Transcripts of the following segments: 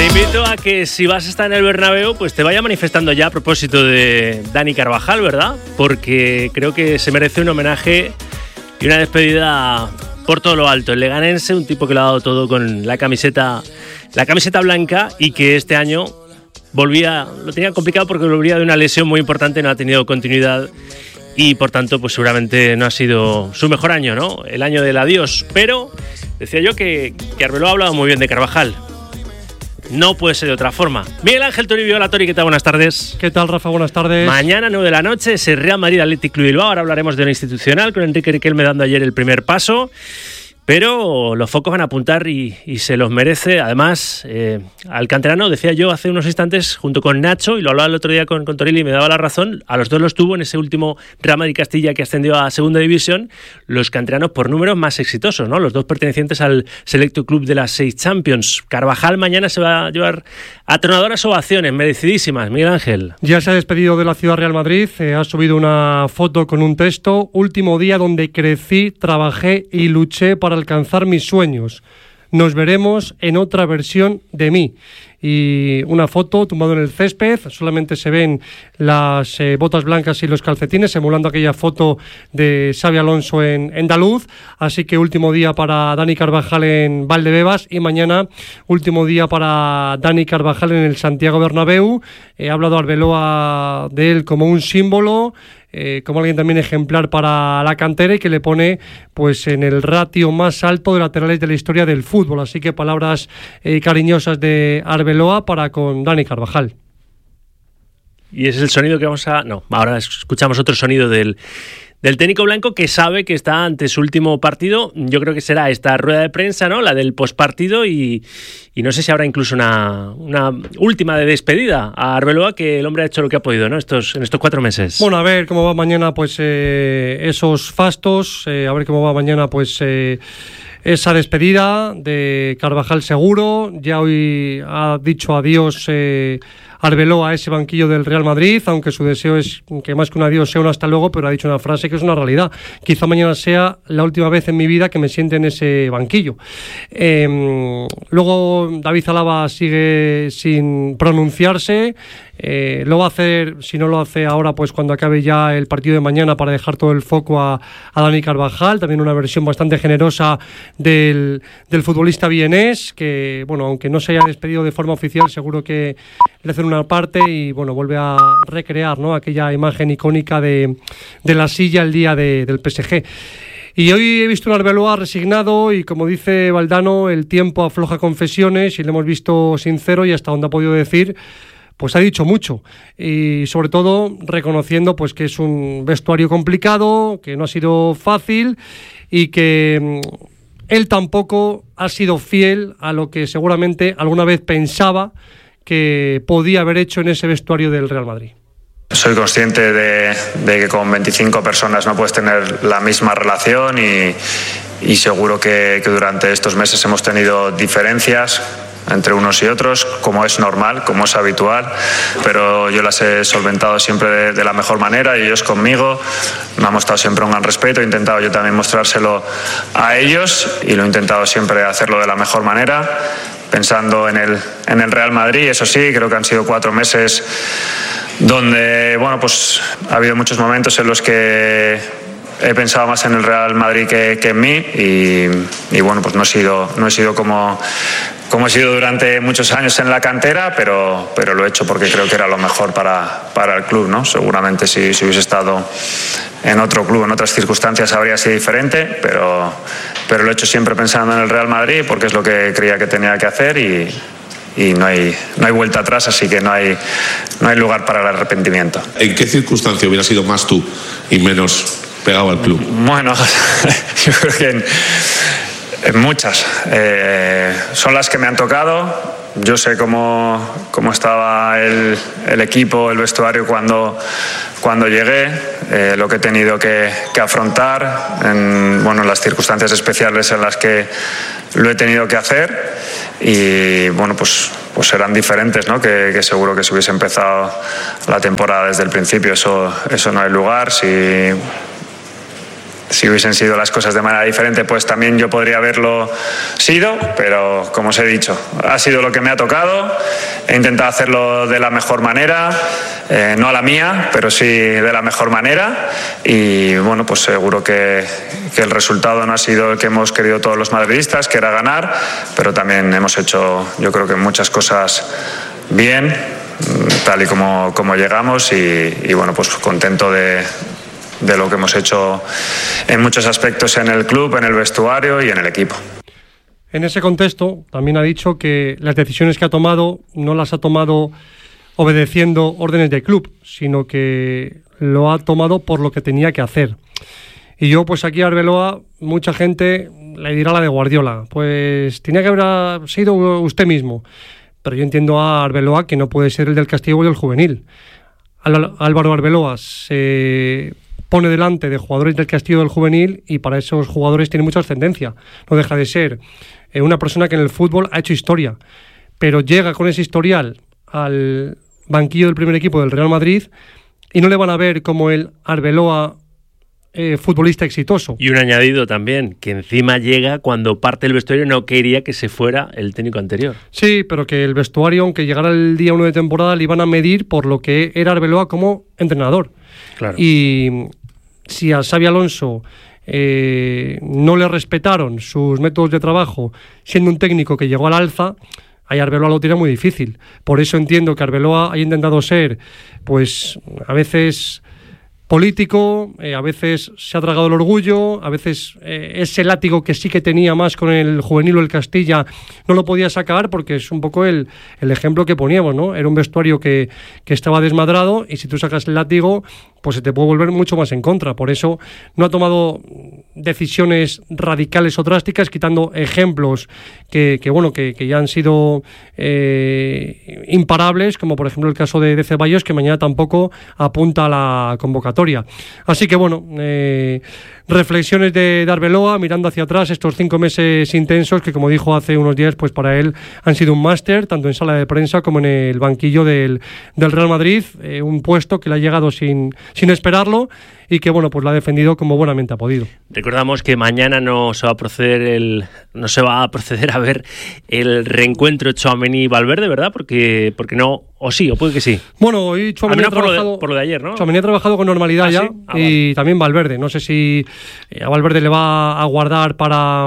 Te invito a que si vas a estar en el Bernabéu, pues te vaya manifestando ya a propósito de Dani Carvajal, ¿verdad? Porque creo que se merece un homenaje y una despedida por todo lo alto. El leganense, un tipo que lo ha dado todo con la camiseta blanca y que este año lo tenía complicado porque volvía de una lesión muy importante, no ha tenido continuidad y por tanto pues seguramente no ha sido su mejor año, ¿no? El año del adiós. Pero decía yo que Arbeloa ha hablado muy bien de Carvajal. No puede ser de otra forma. Miguel Ángel Toribio, hola Tori, ¿qué tal? Buenas tardes. ¿Qué tal, Rafa? Buenas tardes. Mañana, 9 de la noche, ese Real Madrid Athletic Club Bilbao. Ahora hablaremos de lo institucional, con Enrique Riquelme dando ayer el primer paso. Pero los focos van a apuntar y se los merece. Además, al canterano, decía yo hace unos instantes, junto con Nacho, y lo hablaba el otro día con Torelli y me daba la razón, a los dos los tuvo en ese último Real Madrid Castilla que ascendió a Segunda División, los canteranos por números más exitosos, ¿no? Los dos pertenecientes al selecto club de las 6 Champions. Carvajal mañana se va a llevar atronadoras ovaciones, merecidísimas. Miguel Ángel. Ya se ha despedido de la Ciudad Real Madrid, ha subido una foto con un texto: último día donde crecí, trabajé y luché para alcanzar mis sueños. Nos veremos en otra versión de mí. Y una foto tumbado en el césped, solamente se ven las botas blancas y los calcetines, emulando aquella foto de Xabi Alonso en Andaluz. Así que último día para Dani Carvajal en Valdebebas y mañana último día para Dani Carvajal en el Santiago Bernabéu. Ha hablado Arbeloa de él como un símbolo, como alguien también ejemplar para la cantera y que le pone pues en el ratio más alto de laterales de la historia del fútbol. Así que palabras cariñosas de Arbeloa para con Dani Carvajal. Y ese es el sonido que vamos a... No, ahora escuchamos otro sonido del técnico blanco, que sabe que está ante su último partido. Yo creo que será esta rueda de prensa, ¿no? La del postpartido y no sé si habrá incluso una última de despedida a Arbeloa, que el hombre ha hecho lo que ha podido, ¿no? En estos 4 meses. Bueno, a ver cómo va mañana pues esos fastos, a ver cómo va mañana pues esa despedida de Carvajal seguro. Ya hoy ha dicho adiós Arbeloa a ese banquillo del Real Madrid, aunque su deseo es que más que un adiós sea un hasta luego, pero ha dicho una frase que es una realidad: quizá mañana sea la última vez en mi vida que me siente en ese banquillo. Luego David Alaba sigue sin pronunciarse. Lo va a hacer, si no lo hace ahora, pues cuando acabe ya el partido de mañana, para dejar todo el foco a Dani Carvajal. También una versión bastante generosa del futbolista vienés, que bueno, aunque no se haya despedido de forma oficial, seguro que le hacen una parte y bueno, vuelve a recrear, ¿no?, aquella imagen icónica de la silla el día del PSG. Y hoy he visto un Arbeloa resignado y, como dice Valdano, el tiempo afloja confesiones, y le hemos visto sincero y hasta donde ha podido decir pues ha dicho mucho, y sobre todo reconociendo pues que es un vestuario complicado, que no ha sido fácil y que él tampoco ha sido fiel a lo que seguramente alguna vez pensaba que podía haber hecho en ese vestuario del Real Madrid. Soy consciente de que con 25 personas no puedes tener la misma relación y seguro que durante estos meses hemos tenido diferencias entre unos y otros, como es normal, como es habitual, pero yo las he solventado siempre de la mejor manera, y ellos conmigo me han mostrado siempre un gran respeto. He intentado yo también mostrárselo a ellos y lo he intentado siempre hacerlo de la mejor manera, pensando en el Real Madrid. Eso sí, creo que han sido 4 meses donde, bueno, pues ha habido muchos momentos en los que he pensado más en el Real Madrid que en mí, y bueno, pues no he sido como he sido durante muchos años en la cantera, pero lo he hecho porque creo que era lo mejor para el club, ¿no? Seguramente si hubiese estado en otro club, en otras circunstancias, habría sido diferente, pero lo he hecho siempre pensando en el Real Madrid, porque es lo que creía que tenía que hacer, y no hay vuelta atrás, así que no hay lugar para el arrepentimiento. ¿En qué circunstancia hubiera sido más tú y menos pegado al club? Bueno, yo creo que en muchas. Son las que me han tocado. Yo sé cómo estaba el equipo, el vestuario cuando llegué, lo que he tenido que afrontar en las circunstancias especiales en las que lo he tenido que hacer, y bueno, pues serán diferentes, ¿no? Que seguro que si hubiese empezado la temporada desde el principio, eso no hay lugar. Si hubiesen sido las cosas de manera diferente, pues también yo podría haberlo sido, pero como os he dicho, ha sido lo que me ha tocado. He intentado hacerlo de la mejor manera, no a la mía, pero sí de la mejor manera. Y bueno, pues seguro que el resultado no ha sido el que hemos querido todos los madridistas, que era ganar, pero también hemos hecho, yo creo que muchas cosas bien, tal y como llegamos, y bueno, pues contento de lo que hemos hecho en muchos aspectos en el club, en el vestuario y en el equipo. En ese contexto, también ha dicho que las decisiones que ha tomado no las ha tomado obedeciendo órdenes del club, sino que lo ha tomado por lo que tenía que hacer. Y yo, pues aquí a Arbeloa, mucha gente le dirá la de Guardiola, pues tenía que haber sido usted mismo. Pero yo entiendo a Arbeloa que no puede ser el del castigo y el juvenil. Álvaro Arbeloa se pone delante de jugadores del Castillo del Juvenil y para esos jugadores tiene mucha ascendencia. No deja de ser una persona que en el fútbol ha hecho historia, pero llega con ese historial al banquillo del primer equipo del Real Madrid y no le van a ver como el Arbeloa futbolista exitoso. Y un añadido también, que encima llega cuando parte el vestuario no quería que se fuera el técnico anterior. Sí, pero que el vestuario, aunque llegara el día 1 de temporada, le iban a medir por lo que era Arbeloa como entrenador. Claro. Y si a Xabi Alonso no le respetaron sus métodos de trabajo, siendo un técnico que llegó al alza, ahí Arbeloa lo tiene muy difícil. Por eso entiendo que Arbeloa haya intentado ser, pues, a veces político, a veces se ha tragado el orgullo, a veces ese látigo que sí que tenía más con el juvenil o el Castilla no lo podía sacar, porque es un poco el ejemplo que poníamos, ¿no? Era un vestuario que estaba desmadrado y si tú sacas el látigo, pues se te puede volver mucho más en contra. Por eso no ha tomado decisiones radicales o drásticas, quitando ejemplos que ya han sido imparables, como por ejemplo el caso de Ceballos, que mañana tampoco apunta a la convocatoria. Así que bueno, reflexiones de Arbeloa mirando hacia atrás estos 5 meses intensos que, como dijo hace unos días, pues para él han sido un máster, tanto en sala de prensa como en el banquillo del Real Madrid, un puesto que le ha llegado sin esperarlo y que bueno, pues lo ha defendido como buenamente ha podido. Recordamos que mañana no se va a proceder a ver el reencuentro Tchouaméni-Valverde, ¿verdad? Porque no, o sí, o puede que sí. Bueno, hoy Tchouaméni ha trabajado por lo de ayer, ¿no? Tchouaméni ha trabajado con normalidad ya, ¿sí? Y también Valverde. No sé si a Valverde le va a guardar para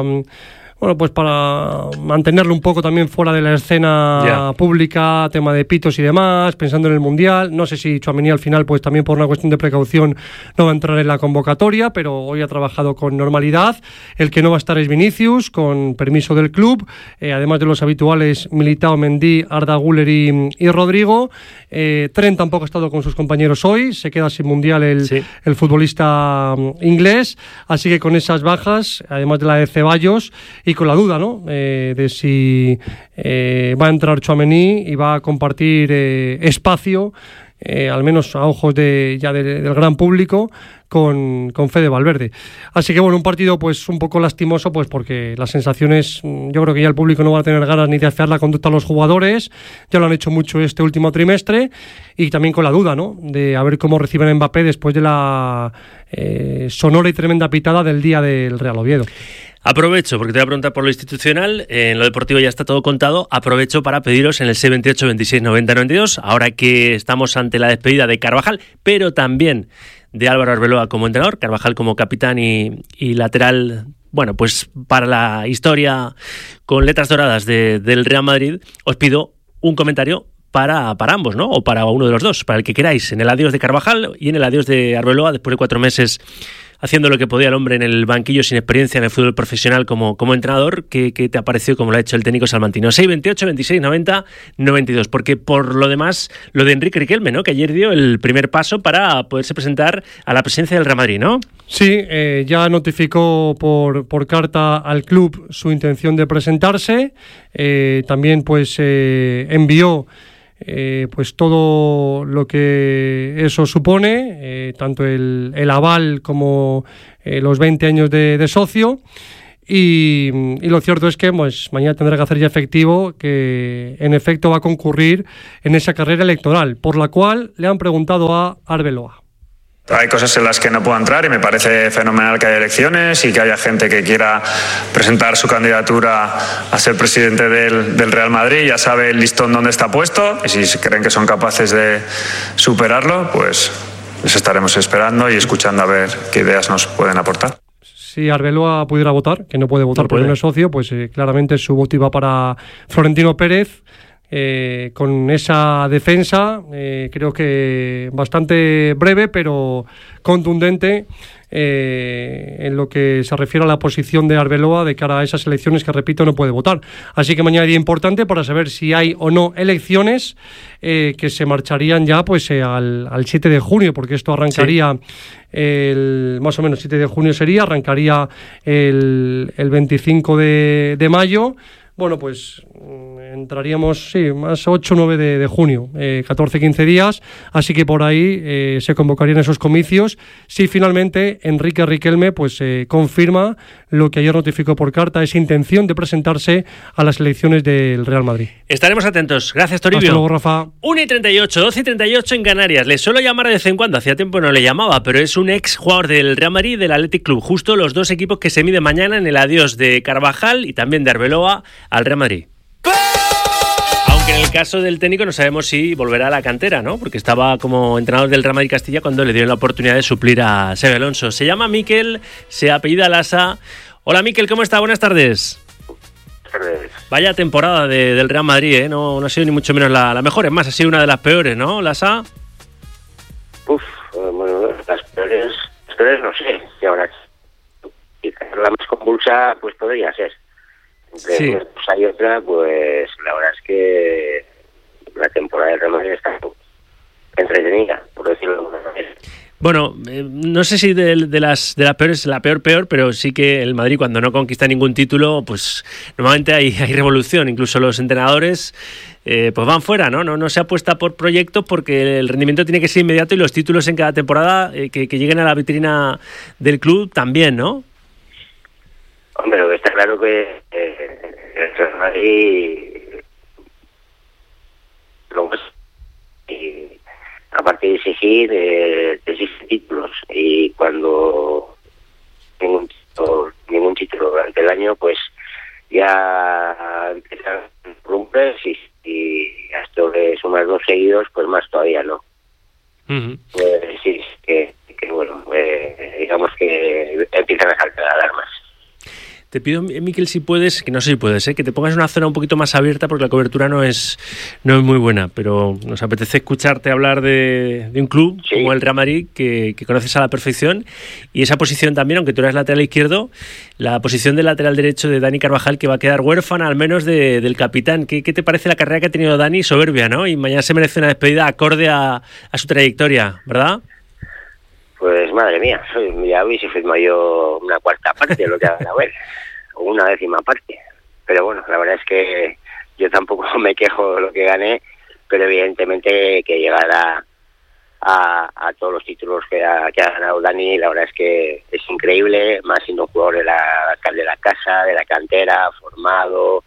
mantenerlo un poco también fuera de la escena pública, tema de pitos y demás, pensando en el Mundial. No sé si Tchouaméni al final, pues también por una cuestión de precaución, no va a entrar en la convocatoria, pero hoy ha trabajado con normalidad. El que no va a estar es Vinicius, con permiso del club, además de los habituales Militao, Mendy, Arda Güler y Rodrigo. Trent tampoco ha estado con sus compañeros hoy, se queda sin Mundial el futbolista inglés, así que con esas bajas, además de la de Ceballos, y con la duda, ¿no?, de si va a entrar Tchouaméni y va a compartir espacio, al menos a ojos del gran público, con Fede Valverde. Así que bueno, un partido pues un poco lastimoso, pues porque las sensaciones, yo creo que ya el público no va a tener ganas ni de afear la conducta a los jugadores, ya lo han hecho mucho este último trimestre, y también con la duda, ¿no?, de a ver cómo reciben a Mbappé después de la sonora y tremenda pitada del día del Real Oviedo. Aprovecho, porque te voy a preguntar por lo institucional, en lo deportivo ya está todo contado, aprovecho para pediros en el 628 26 90 92, ahora que estamos ante la despedida de Carvajal, pero también de Álvaro Arbeloa como entrenador, Carvajal como capitán y lateral, bueno, pues para la historia con letras doradas del Real Madrid, os pido un comentario para ambos, ¿no?, o para uno de los dos, para el que queráis, en el adiós de Carvajal y en el adiós de Arbeloa, después de 4 meses haciendo lo que podía el hombre en el banquillo, sin experiencia en el fútbol profesional como entrenador. ¿Qué te ha parecido como lo ha hecho el técnico salmantino? 628 26 90 92, porque por lo demás, lo de Enrique Riquelme, ¿no?, que ayer dio el primer paso para poderse presentar a la presidencia del Real Madrid, ¿no? Sí, ya notificó por carta al club su intención de presentarse, también pues envió pues todo lo que eso supone, tanto el aval como los 20 años de socio, y lo cierto es que pues mañana tendrá que hacer ya efectivo que en efecto va a concurrir en esa carrera electoral, por la cual le han preguntado a Arbeloa. Hay cosas en las que no puedo entrar y me parece fenomenal que haya elecciones y que haya gente que quiera presentar su candidatura a ser presidente del Real Madrid. Ya sabe el listón dónde está puesto y si creen que son capaces de superarlo, pues les estaremos esperando y escuchando a ver qué ideas nos pueden aportar. Si Arbeloa pudiera votar, que no puede votar porque no es socio, pues claramente su voto iba para Florentino Pérez. Con esa defensa, creo que bastante breve pero contundente en lo que se refiere a la posición de Arbeloa de cara a esas elecciones que, repito, no puede votar. Así que mañana día importante para saber si hay o no elecciones que se marcharían ya pues al 7 de junio, porque esto arrancaría más o menos 7 de junio arrancaría el 25 de mayo. Bueno, pues entraríamos, más 8 o 9 de junio, 14-15 días, así que por ahí se convocarían esos comicios si finalmente Enrique Riquelme pues confirma lo que ayer notificó por carta, esa intención de presentarse a las elecciones del Real Madrid. Estaremos atentos. Gracias, Toribio. Hasta luego, Rafa. 1:38, 12:38 en Canarias. Le suelo llamar de vez en cuando, hacía tiempo no le llamaba, pero es un ex jugador del Real Madrid y del Athletic Club, justo los dos equipos que se miden mañana en el adiós de Carvajal y también de Arbeloa al Real Madrid. Aunque en el caso del técnico no sabemos si volverá a la cantera, ¿no? Porque estaba como entrenador del Real Madrid Castilla cuando le dieron la oportunidad de suplir a Xabi Alonso. Se llama Mikel, se apellida Lasa. Hola Mikel, ¿cómo está? Buenas tardes. Vaya temporada del Real Madrid, ¿eh? No ha sido ni mucho menos la mejor, es más, ha sido una de las peores, ¿no, Lasa? Bueno, las peores no sé, si ahora la más convulsa pues podría ser. Sí. Pues hay otra, pues la verdad es que la temporada del Real Madrid está entretenida, por decirlo de alguna manera. Bueno, no sé si de las peores, la peor, pero sí que el Madrid cuando no conquista ningún título, pues normalmente hay revolución, incluso los entrenadores pues van fuera, ¿no? No se apuesta por proyectos porque el rendimiento tiene que ser inmediato y los títulos en cada temporada que lleguen a la vitrina del club también, ¿no? Hombre, lo que está claro que el Real Madrid y aparte de exigir, exige títulos y cuando ningún título durante el año, pues ya empiezan rumpes y a esto le sumas 2 seguidos, pues más todavía, ¿no? Uh-huh. Sí, que bueno, digamos que empiezan a saltar alarmas. Te pido, Mikel, si puedes, que no sé si puedes, que te pongas en una zona un poquito más abierta porque la cobertura no es muy buena, pero nos apetece escucharte hablar de un club como el Real Madrid que conoces a la perfección y esa posición también, aunque tú eres lateral izquierdo, la posición del lateral derecho de Dani Carvajal que va a quedar huérfana al menos del capitán. ¿Qué te parece la carrera que ha tenido Dani? Soberbia, ¿no? Y mañana se merece una despedida acorde a su trayectoria, ¿verdad? Pues madre mía, ya hubiese firmado yo una cuarta parte de lo que haga ver, o una 10ª parte. Pero bueno, la verdad es que yo tampoco me quejo de lo que gané, pero evidentemente que llegar a todos los títulos que ha ganado Dani, la verdad es que es increíble, más siendo un jugador de la casa, de la cantera, formado,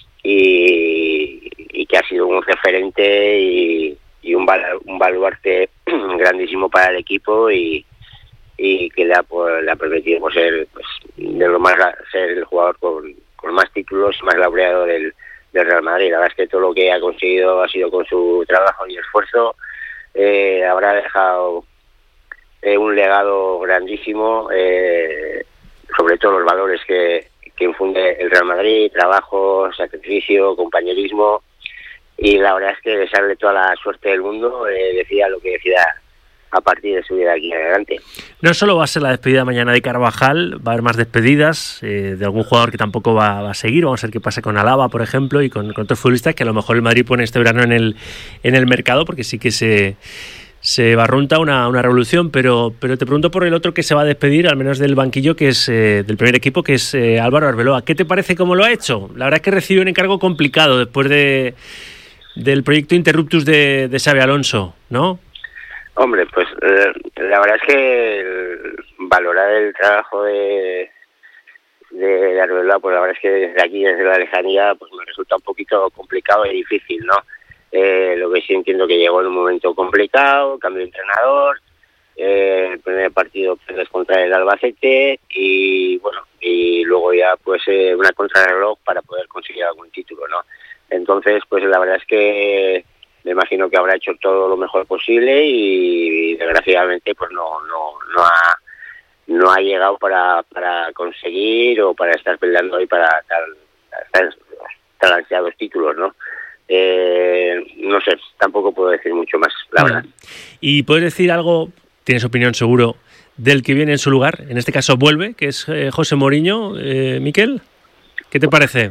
y que ha sido un referente y un baluarte grandísimo para el equipo y que le ha permitido ser ser el jugador con más títulos y más laureado del Real Madrid. La verdad es que todo lo que ha conseguido ha sido con su trabajo y esfuerzo. Habrá dejado un legado grandísimo, sobre todo los valores que infunde el Real Madrid: trabajo, sacrificio, compañerismo. Y la verdad es que desearle toda la suerte del mundo, decida lo que decida a partir de su vida aquí en adelante. No solo va a ser la despedida mañana de Carvajal, va a haber más despedidas de algún jugador que tampoco va a seguir. Vamos a ver qué pasa con Alaba, por ejemplo, y con otros futbolistas que a lo mejor el Madrid pone este verano en el mercado, porque sí que se barrunta una revolución, pero te pregunto por el otro que se va a despedir, al menos del banquillo, que es del primer equipo, que es Álvaro Arbeloa. ¿Qué te parece cómo lo ha hecho? La verdad es que recibe un encargo complicado después del proyecto Interruptus de Xabi Alonso, ¿no? Hombre, pues la verdad es que valorar el trabajo de Arbeloa, pues la verdad es que desde aquí, desde la lejanía, pues me resulta un poquito complicado y difícil, ¿no? Lo que sí entiendo que llegó en un momento complicado, cambio de entrenador, el primer partido pues, contra el Albacete y bueno, y luego ya pues una contrarreloj para poder conseguir algún título, ¿no? Entonces pues la verdad es que me imagino que habrá hecho todo lo mejor posible y desgraciadamente pues no ha llegado para conseguir o para estar peleando hoy para tal ansiados títulos, ¿no? No sé, tampoco puedo decir mucho más, la verdad. ¿Y puedes decir algo, tienes opinión seguro, del que viene en su lugar? En este caso vuelve, que es José Mourinho. Miquel, ¿qué te parece?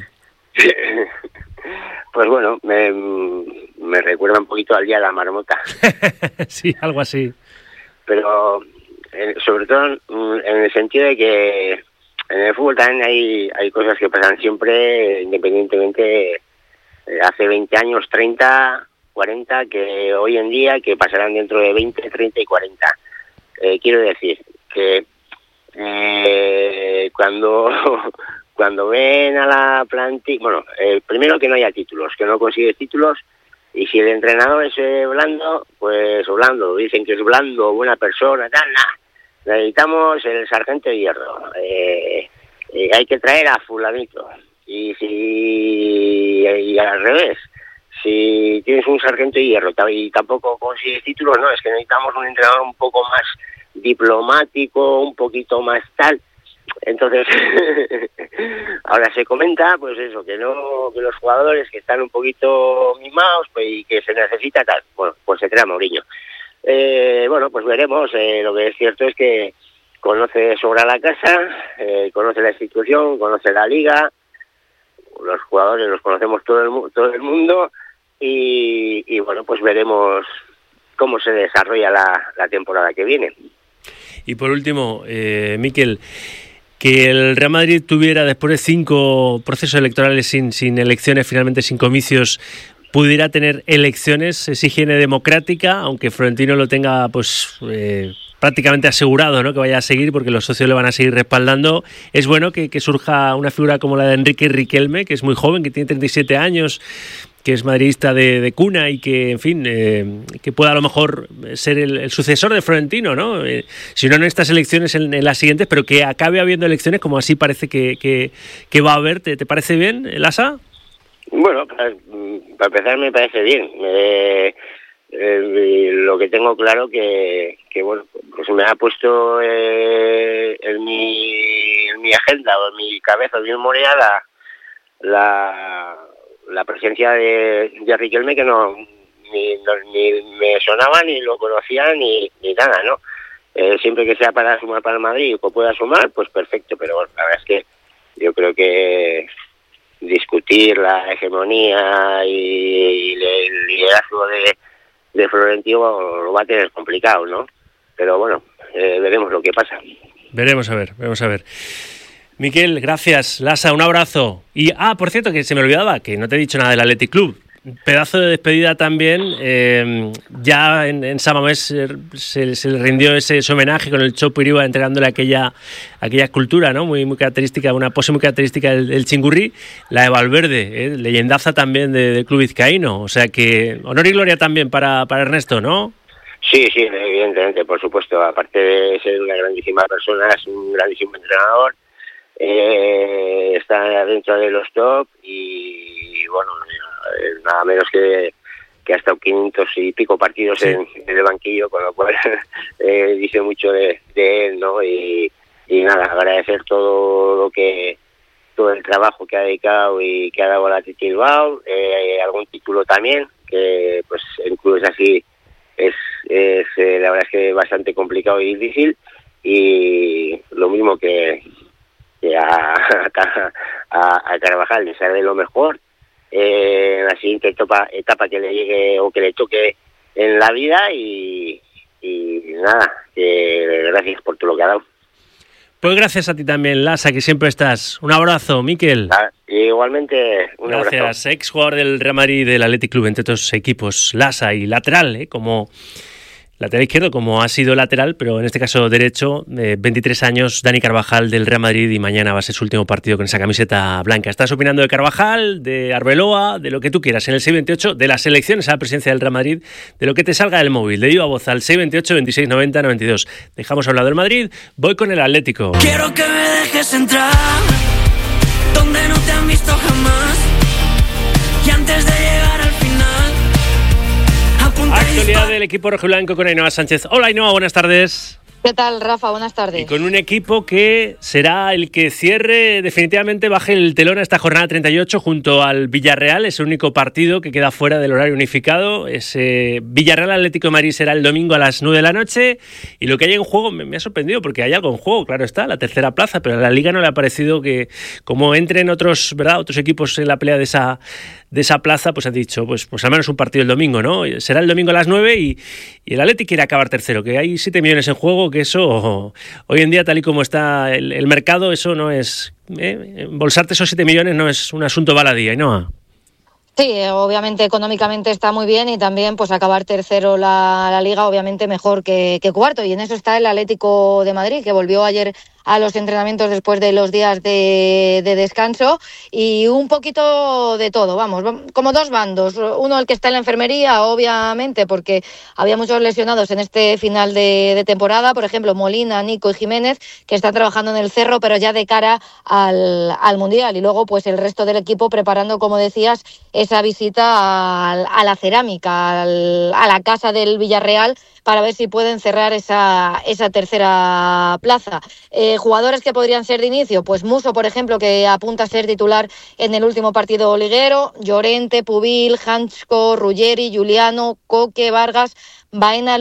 Pues bueno, me recuerda un poquito al día de la marmota. Sí, algo así. Pero sobre todo en el sentido de que en el fútbol también hay cosas que pasan siempre, independientemente, hace 20 años, 30, 40, que hoy en día, que pasarán dentro de 20, 30 y 40. Quiero decir que cuando ven a la plantilla, bueno, primero que no haya títulos, que no consigues títulos, y si el entrenador es blando, pues blando, dicen que es blando, buena persona, tal, necesitamos el sargento de hierro, hay que traer a fulanito, y al revés, si tienes un sargento de hierro y tampoco consigues títulos, no, es que necesitamos un entrenador un poco más diplomático, un poquito más tal. Entonces ahora se comenta pues eso, que los jugadores que están un poquito mimados pues, y que se necesita tal, bueno, pues se crea Mourinho. Bueno, pues veremos. Lo que es cierto es que conoce sobre la casa, conoce la institución, conoce la liga, los jugadores los conocemos todo el mundo y bueno, pues veremos cómo se desarrolla la temporada que viene. Y por último, Miquel, que el Real Madrid tuviera, después de 5 procesos electorales sin elecciones, finalmente sin comicios, pudiera tener elecciones, es higiene democrática, aunque Florentino lo tenga pues prácticamente asegurado, ¿no?, que vaya a seguir porque los socios le van a seguir respaldando. Es bueno que surja una figura como la de Enrique Riquelme, que es muy joven, que tiene 37 años, que es madridista de cuna y que, en fin, que pueda a lo mejor ser el sucesor de Florentino, ¿no? Si no en estas elecciones, en las siguientes, pero que acabe habiendo elecciones como así parece que va a haber. ¿Te parece bien, Lasa? Bueno, para empezar me parece bien. Lo que tengo claro que bueno, pues me ha puesto en mi agenda o en mi cabeza, en mi memoria, la presencia de Riquelme, que ni me sonaba, ni lo conocía, ni nada, ¿no? Siempre que sea para sumar para el Madrid o pueda sumar, pues perfecto, pero bueno, la verdad es que yo creo que discutir la hegemonía y el liderazgo de Florentino lo va a tener complicado, ¿no? Pero bueno, veremos lo que pasa. Veremos a ver. Miquel, gracias. Lasa, un abrazo. Y, por cierto, que se me olvidaba, que no te he dicho nada del Athletic Club. Pedazo de despedida también. Ya en San Mamés se le rindió ese homenaje con el Chopo Iriba entregándole aquella escultura, ¿no? Muy característica, una pose muy característica del Chingurri. La de Valverde, leyendaza también del club vizcaíno. O sea que honor y gloria también para Ernesto, ¿no? Sí, evidentemente, por supuesto. Aparte de ser una grandísima persona, es un grandísimo entrenador. Está dentro de los top y bueno, nada menos que ha estado 500 y pico partidos en el banquillo, con lo cual dice mucho de él, ¿no? Y nada, agradecer todo el trabajo que ha dedicado y que ha dado a la Athletic Bilbao, algún título también, que pues en clubes así es la verdad es que bastante complicado y difícil, y lo mismo que a Carvajal, desearle lo mejor en la siguiente etapa que le llegue o que le toque en la vida, y nada, que gracias por todo lo que ha dado. Pues gracias a ti también, Lasa, que siempre estás. Un abrazo, Miquel. Igualmente, un abrazo. Gracias, ex jugador del Real Madrid y del Athletic Club, entre otros equipos. Lasa, y lateral, como lateral izquierdo, como ha sido lateral, pero en este caso derecho, 23 años, Dani Carvajal del Real Madrid, y mañana va a ser su último partido con esa camiseta blanca. Estás opinando de Carvajal, de Arbeloa, de lo que tú quieras, en el 628, de las elecciones a la presidencia del Real Madrid, de lo que te salga del móvil, de viva voz al 628 26 90 92. Dejamos hablado del Madrid, voy con el Atlético. Quiero que me dejes entrar donde no te han visto jamás, y antes de llegar al final Actualidad del equipo rojiblanco con Ainhoa Sánchez. Hola Ainhoa, buenas tardes. ¿Qué tal, Rafa? Buenas tardes. Y con un equipo que será el que cierre, definitivamente baje el telón a esta jornada 38 junto al Villarreal. Es el único partido que queda fuera del horario unificado. Ese Villarreal Atlético de Madrid será el domingo a las 9 de la noche. Y lo que hay en juego me ha sorprendido, porque hay algo en juego, claro está, la tercera plaza, pero a la Liga no le ha parecido que, como entren otros equipos en la pelea de esa plaza, pues ha dicho, pues al menos un partido el domingo, ¿no? Será el domingo a las 9 y el Atleti quiere acabar tercero, que hay 7 millones en juego, que eso, hoy en día, tal y como está el mercado, eso no es... embolsarte esos 7 millones no es un asunto baladí, ¿no? Sí, obviamente económicamente está muy bien, y también pues acabar tercero la Liga, obviamente mejor que cuarto, y en eso está el Atlético de Madrid, que volvió ayer a los entrenamientos después de los días de descanso, y un poquito de todo, vamos, como dos bandos. Uno, el que está en la enfermería, obviamente, porque había muchos lesionados en este final de temporada, por ejemplo, Molina, Nico y Jiménez, que están trabajando en el Cerro, pero ya de cara al Mundial, y luego pues el resto del equipo preparando, como decías, esa visita a la cerámica, a la casa del Villarreal, para ver si pueden cerrar esa tercera plaza. Jugadores que podrían ser de inicio, pues Musso, por ejemplo, que apunta a ser titular en el último partido liguero, Llorente, Pubil, Hansko, Ruggeri, Juliano, Coque, Vargas, Baena,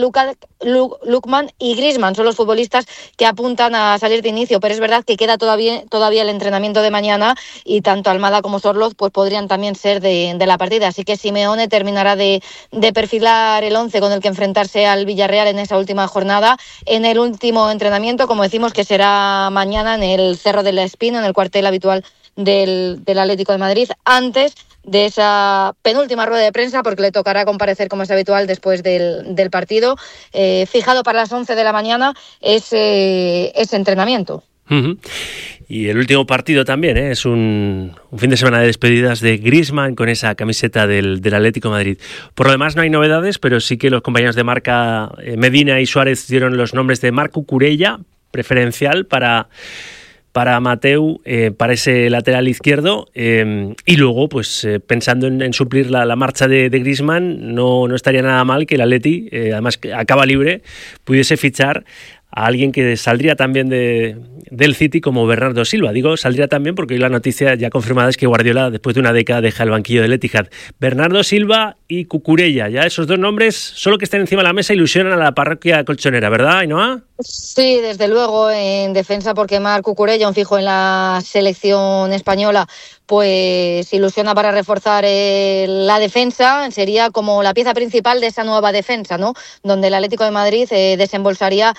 Lukman y Griezmann son los futbolistas que apuntan a salir de inicio, pero es verdad que queda todavía el entrenamiento de mañana, y tanto Almada como Sorloz pues podrían también ser de la partida, así que Simeone terminará de perfilar el 11 con el que enfrentarse al Villarreal en esa última jornada, en el último entrenamiento, como decimos, que será mañana en el Cerro de la Espina, en el cuartel habitual del Atlético de Madrid, antes de esa penúltima rueda de prensa, porque le tocará comparecer, como es habitual, después del partido. Fijado para las 11 de la mañana ese entrenamiento. Uh-huh. Y el último partido también, es un fin de semana de despedidas de Griezmann con esa camiseta del Atlético de Madrid. Por lo demás no hay novedades, pero sí que los compañeros de marca Medina y Suárez dieron los nombres de Marc Cucurella, preferencial para Mateu, para ese lateral izquierdo, y luego pues pensando en suplir la marcha de Griezmann, no estaría nada mal que el Atleti, además que acaba libre, pudiese fichar a alguien que saldría también del City, como Bernardo Silva. Digo, saldría también porque hoy la noticia ya confirmada es que Guardiola, después de una década, deja el banquillo del Etihad. Bernardo Silva y Cucurella, ya esos dos nombres, solo que estén encima de la mesa, ilusionan a la parroquia colchonera, ¿verdad, Ainhoa? Sí, desde luego, en defensa, porque Marc Cucurella, un fijo en la selección española, pues ilusiona para reforzar la defensa, sería como la pieza principal de esa nueva defensa, ¿no? Donde el Atlético de Madrid desembolsaría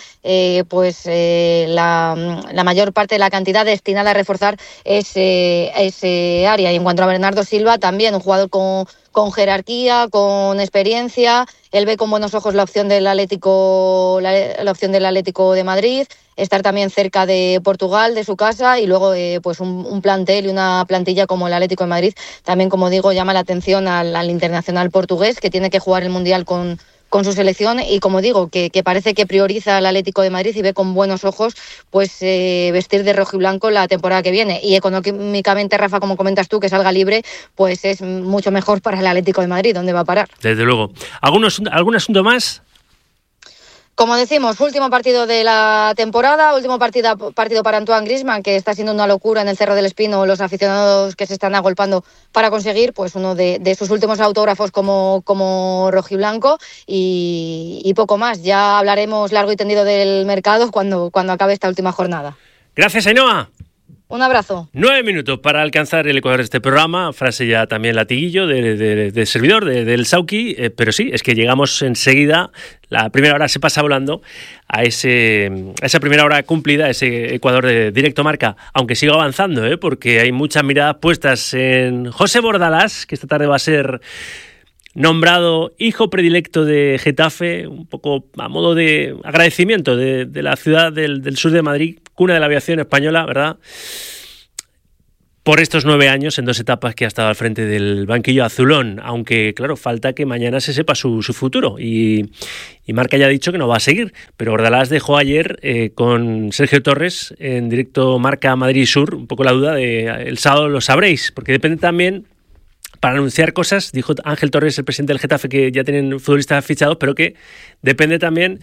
la mayor parte de la cantidad destinada a reforzar ese área. Y en cuanto a Bernardo Silva, también un jugador con jerarquía, con experiencia. Él ve con buenos ojos la opción del Atlético de Madrid, estar también cerca de Portugal, de su casa, y luego pues un plantel y una plantilla como el Atlético de Madrid. También, como digo, llama la atención al internacional portugués, que tiene que jugar el Mundial con su selección, y como digo, que parece que prioriza al Atlético de Madrid y ve con buenos ojos pues vestir de rojo y blanco la temporada que viene. Y económicamente, Rafa, como comentas tú, que salga libre, pues es mucho mejor para el Atlético de Madrid, donde va a parar. Desde luego. ¿Algún asunto más? Como decimos, último partido de la temporada, último partido para Antoine Griezmann, que está siendo una locura en el Cerro del Espino, los aficionados que se están agolpando para conseguir pues uno de sus últimos autógrafos como rojiblanco, y poco más. Ya hablaremos largo y tendido del mercado cuando acabe esta última jornada. Gracias, Ainhoa. Un abrazo. 9 minutos para alcanzar el ecuador de este programa. Frase ya también latiguillo de servidor, del Sauki. Pero sí, es que llegamos enseguida. La primera hora se pasa volando a esa primera hora cumplida, ese Ecuador de Directo Marca. Aunque siga avanzando, porque hay muchas miradas puestas en José Bordalás, que esta tarde va a ser nombrado hijo predilecto de Getafe, un poco a modo de agradecimiento de la ciudad del sur de Madrid, cuna de la aviación española, ¿verdad?, por estos 9 años en 2 etapas que ha estado al frente del banquillo azulón, aunque claro, falta que mañana se sepa su futuro y Marca ya ha dicho que no va a seguir, pero Bordalás dejó ayer con Sergio Torres en directo Marca Madrid Sur un poco la duda de el sábado lo sabréis, porque depende también, para anunciar cosas, dijo Ángel Torres, el presidente del Getafe, que ya tienen futbolistas fichados, pero que depende también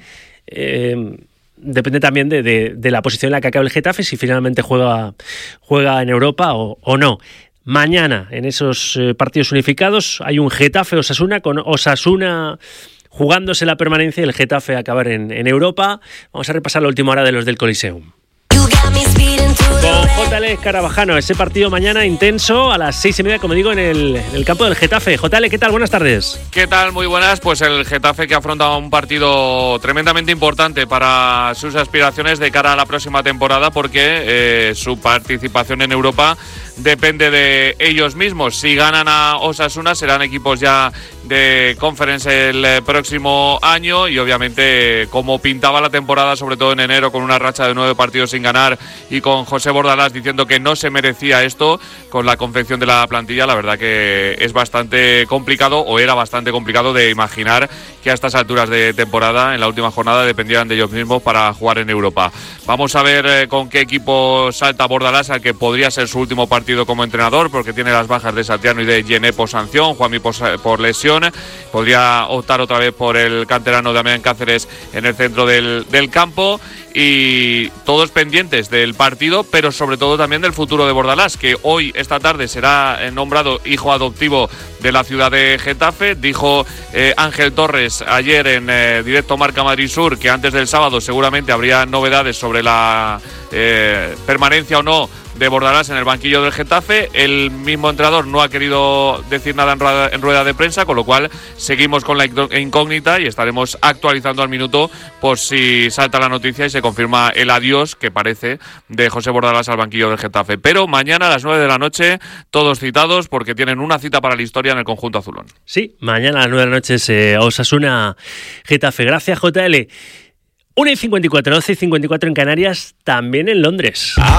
de la posición en la que acabe el Getafe, si finalmente juega en Europa o no. Mañana, en esos partidos unificados, hay un Getafe-Osasuna, con Osasuna jugándose la permanencia y el Getafe a acabar en Europa. Vamos a repasar la última hora de los del Coliseum. Con JL Carabajano, ese partido mañana intenso a las 6:30, como digo, en el campo del Getafe. JL, ¿qué tal? Buenas tardes. ¿Qué tal? Muy buenas. Pues el Getafe que afronta un partido tremendamente importante para sus aspiraciones de cara a la próxima temporada, porque su participación en Europa depende de ellos mismos. Si ganan a Osasuna serán equipos ya de Conference el próximo año y obviamente como pintaba la temporada, sobre todo en enero, con una racha de 9 partidos sin ganar y con José Bordalás diciendo que no se merecía esto con la confección de la plantilla, la verdad que es bastante complicado, o era bastante complicado de imaginar que a estas alturas de temporada, en la última jornada, dependieran de ellos mismos para jugar en Europa. Vamos a ver con qué equipo salta Bordalás, al que podría ser su último partido como entrenador, porque tiene las bajas de Satiano y de Gené por sanción, Juanmi por lesión. Podría optar otra vez por el canterano Damián Cáceres en el centro del campo, y todos pendientes del partido, pero sobre todo también del futuro de Bordalás, que hoy, esta tarde, será nombrado hijo adoptivo de la ciudad de Getafe. Dijo Ángel Torres ayer en directo Marca Madrid Sur que antes del sábado seguramente habría novedades sobre la permanencia o no de Bordalás en el banquillo del Getafe. El mismo entrenador no ha querido decir nada en rueda de prensa, con lo cual seguimos con la incógnita y estaremos actualizando al minuto por si salta la noticia y se confirma el adiós, que parece, de José Bordalás al banquillo del Getafe. Pero mañana a las 9 de la noche, todos citados, porque tienen una cita para la historia en el conjunto azulón. Sí, mañana a las 9 de la noche es Osasuna Getafe. Gracias, JL. 1:54, 12:54 en Canarias, también en Londres.